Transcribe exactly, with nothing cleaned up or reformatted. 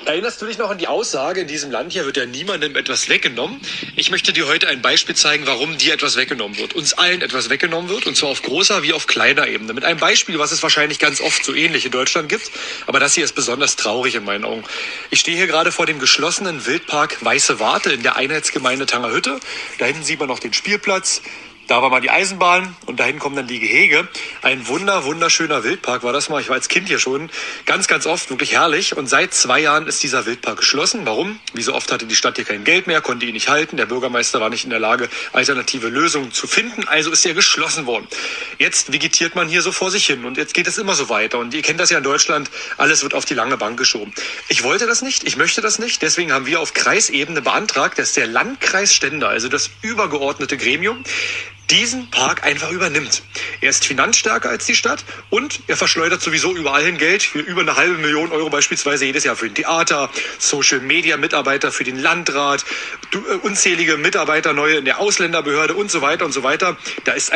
Erinnerst du dich noch an die Aussage, in diesem Land hier wird ja niemandem etwas weggenommen? Ich möchte dir heute ein Beispiel zeigen, warum dir etwas weggenommen wird. Uns allen etwas weggenommen wird, und zwar auf großer wie auf kleiner Ebene. Mit einem Beispiel, was es wahrscheinlich ganz oft so ähnlich in Deutschland gibt, aber das hier ist besonders traurig in meinen Augen. Ich stehe hier gerade vor dem geschlossenen Wildpark Weiße Warte in der Einheitsgemeinde Tangerhütte. Da hinten sieht man noch den Spielplatz. Da war mal die Eisenbahn und dahin kommen dann die Gehege. Ein wunder, wunderschöner Wildpark war das mal. Ich war als Kind hier schon ganz, ganz oft, wirklich herrlich. Und seit zwei Jahren ist dieser Wildpark geschlossen. Warum? Wie so oft hatte die Stadt hier kein Geld mehr, konnte ihn nicht halten. Der Bürgermeister war nicht in der Lage, alternative Lösungen zu finden. Also ist er geschlossen worden. Jetzt vegetiert man hier so vor sich hin und jetzt geht es immer so weiter. Und ihr kennt das ja in Deutschland, alles wird auf die lange Bank geschoben. Ich wollte das nicht, ich möchte das nicht. Deswegen haben wir auf Kreisebene beantragt, dass der Landkreis Stendal, also das übergeordnete Gremium, diesen Park einfach übernimmt. Er ist finanzstärker als die Stadt und er verschleudert sowieso überall hin Geld, für über eine halbe Million Euro beispielsweise jedes Jahr für ein Theater, Social-Media-Mitarbeiter für den Landrat, unzählige Mitarbeiter neue in der Ausländerbehörde und so weiter und so weiter. Da ist